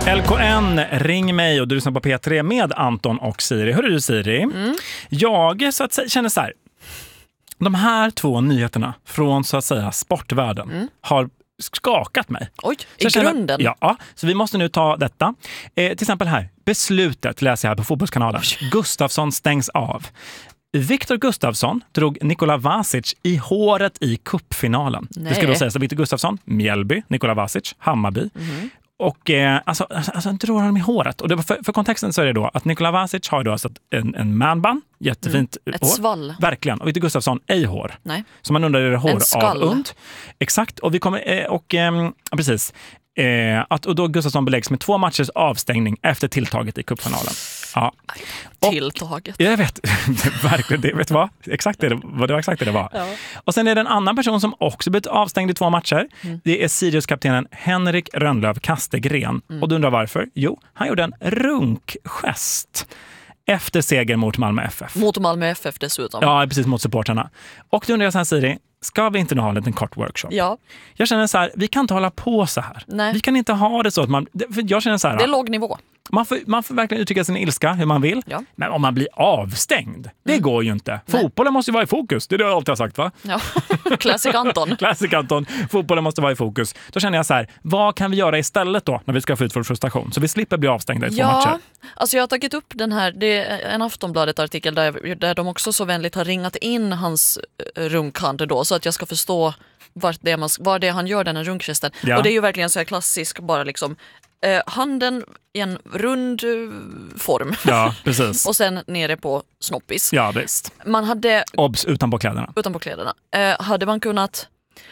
LKN, ring mig och du lyssnar på P3 med Anton och Siri. Hör du Siri? Jag så att säga, känner så här. De här två nyheterna från så att säga sportvärlden har skakat mig. Oj, i grunden? Ja, så vi måste nu ta detta. Till exempel här, beslutet läser jag här på Fotbollskanalen. Gustafsson stängs av. Viktor Gustafsson drog Nikola Vasic i håret i cupfinalen. Nej. Det ska då sägas att Viktor Gustafsson, Mjällby, Nikola Vasic, Hammarby. Och alltså drar han i håret. Och det, för kontexten så är det då att Nikola Vasic har då alltså en manband, jättefint ett hår. svall. Verkligen. Och Viktor Gustafsson, ej hår. Nej. Så man undrar, är det hår en skall. av und? Exakt. Och vi kommer, precis. Och då Gustafsson beläggs med 2 matchers avstängning efter tilltaget i cupfinalen. Ja. Tilltaget. Jag vet, verkligen, det vet vad? Exakt det var exakt det var. Ja. Och sen är det en annan person som också blivit avstängd i 2 matcher. Det är Sirius-kaptenen Henrik Rönnlöv Kastegren. Och du undrar varför? Jo, han gjorde en runkgest efter seger mot Malmö FF. Mot Malmö FF dessutom. Ja, precis, mot supporterna. Och du undrar så här, Siri, ska vi inte ha en liten kort workshop? Ja. Jag känner så här, vi kan inte hålla på så här. Nej. Vi kan inte ha det så att för jag känner så här. Det är låg nivå. Man får verkligen uttrycka sin ilska hur man vill. Ja. Men om man blir avstängd, det går ju inte. Fotbollen måste ju vara i fokus. Det är det jag alltid har sagt, va? Ja. Classic Anton. Classic Anton. Fotbollen måste vara i fokus. Då känner jag så här, vad kan vi göra istället då när vi ska få ut vår frustration? Så vi slipper bli avstängda i 2 matcher. Alltså jag har tagit upp den här, det är en Aftonbladet-artikel där de också så vänligt har ringat in hans runkhand då, så att jag ska förstå var det han gör den här runkgesten. Ja. Och det är ju verkligen så här klassisk, bara liksom handen i en rund form. Ja, precis. Och sen nere på snoppis. Ja, visst. Man hade... Obs, utanpå kläderna. Utanpå kläderna. Hade man kunnat...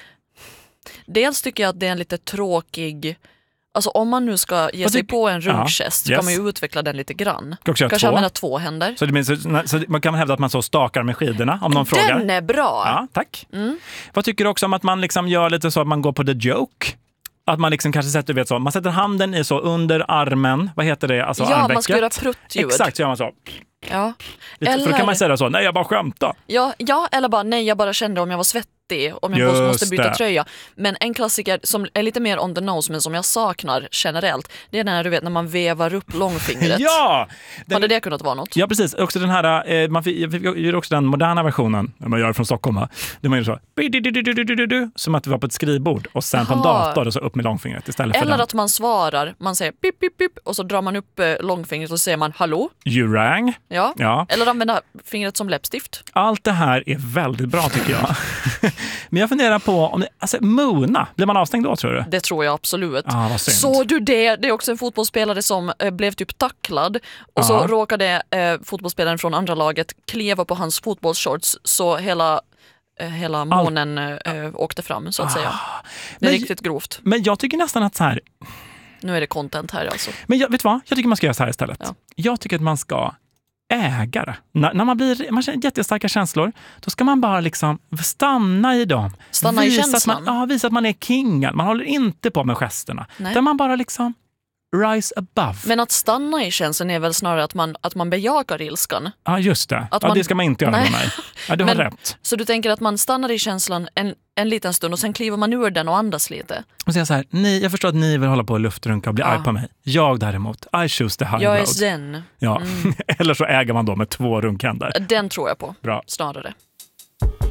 Dels tycker jag att det är en lite tråkig... Alltså om man nu ska ge sig på en runkgest så kan man ju utveckla den lite grann. Kanske använda 2 händer. Så man kan hävda att man så stakar med skidorna om någon frågar. Den är bra! Ja, tack. Vad tycker du också om att man liksom gör lite så att man går på the joke? Att man liksom kanske sätter, man sätter handen i så under armen, vad heter det? Alltså armvecket. Man ska göra pruttljud. Exakt, så gör man så. Ja. För då kan man säga så, nej jag bara skämtar. Ja, eller bara nej jag bara kände om jag var svettig, om jag måste byta tröja. Men en klassiker som är lite mer on the nose men som jag saknar generellt, det är när du vet när man vevar upp långfingret. Ja! Hade det kunnat vara något? Ja, precis. Också den här, jag gör också den moderna versionen, man gör från Stockholm. Det man gör så, som att det var på ett skrivbord och sen på en dator och så upp med långfingret istället för eller den. Att man svarar, man säger pip, pip, pip, och så drar man upp långfingret och så säger man hallå? You rang. Ja. Eller använda fingret som läppstift. Allt det här är väldigt bra tycker jag. Men jag funderar på om Mona, blir man avstängd då tror du? Det tror jag absolut. Vad synd. Så du det är också en fotbollsspelare som blev typ tacklad och så råkade fotbollsspelaren från andra laget kleva på hans fotbollsshorts så hela månen åkte fram så att säga. Det är riktigt grovt. Men jag tycker nästan att så här... Nu är det content här alltså. Men vet du vad? Jag tycker man ska göra så här istället. Ja. Jag tycker att man ska ägare. När man känner jättestarka känslor, då ska man bara liksom stanna i dem. Stanna i känslan. Visa att man är kingen. Man håller inte på med gesterna. Nej. Där man bara liksom rise above. Men att stanna i känslan är väl snarare att man bejakar ilskan. Ja, just det. Det ska man inte göra med mig. Ja, du har rätt. Så du tänker att man stannar i känslan en liten stund och sen kliver man ur den och andas lite? Och säga så här, jag förstår att ni vill hålla på och luftrunka och bli arg på mig. Jag däremot, I choose the high road. Jag är zen. Ja. Eller så äger man då med 2 runkhänder. Den tror jag på. Bra. Snarare.